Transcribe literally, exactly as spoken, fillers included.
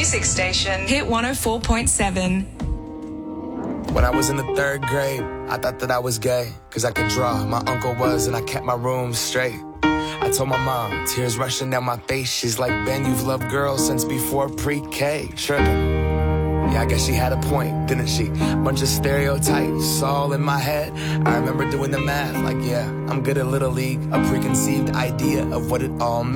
music station, Hit one oh four point seven. When I was in the third grade, I thought that I was gay, cause I could draw, my uncle was, and I kept my room straight. I told my mom, tears rushing down my face, she's like, Ben, you've loved girls since before pre-K. Trippin'. Yeah, I guess she had a point, didn't she? Bunch of stereotypes all in my head. I remember doing the math, like, yeah, I'm good at Little League, a preconceived idea of what it all meant.